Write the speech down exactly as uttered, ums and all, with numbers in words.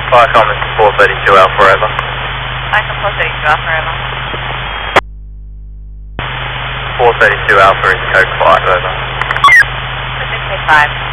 Viacom is four thirty-two Alpha, over. Viacom four thirty-two Alpha, over. four thirty-two Alpha is code five, over. six eight five.